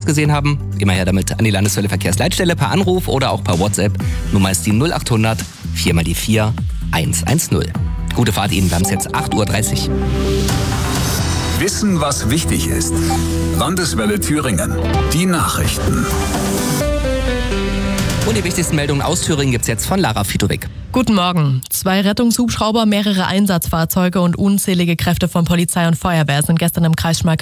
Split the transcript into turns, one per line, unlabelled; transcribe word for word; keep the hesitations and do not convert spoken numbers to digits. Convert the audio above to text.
gesehen haben, immer her damit an die Landeswelle Verkehrsleitstelle per Anruf oder auch per WhatsApp. Nummer ist die null acht hundert vier mal die vier eins eins null. Gute Fahrt Ihnen, wir haben es jetzt acht Uhr dreißig.
Wissen, was wichtig ist. Landeswelle Thüringen. Die Nachrichten.
Und die wichtigsten Meldungen aus Thüringen gibt's jetzt von Lara Fitowik.
Guten Morgen. Zwei Rettungshubschrauber, mehrere Einsatzfahrzeuge und unzählige Kräfte von Polizei und Feuerwehr sind gestern im Kreis Schmalkalden